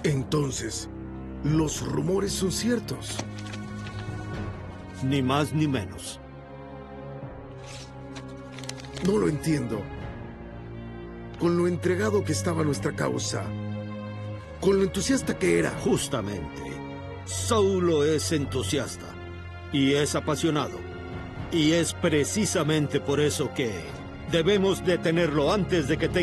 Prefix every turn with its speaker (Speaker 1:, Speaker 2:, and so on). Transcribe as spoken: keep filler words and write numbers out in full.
Speaker 1: Entonces, los rumores son ciertos.
Speaker 2: Ni más ni menos.
Speaker 1: No lo entiendo. Con lo entregado que estaba nuestra causa, con lo entusiasta que era.
Speaker 2: Justamente. Saulo es entusiasta y es apasionado. Y es precisamente por eso que debemos detenerlo antes de que tenga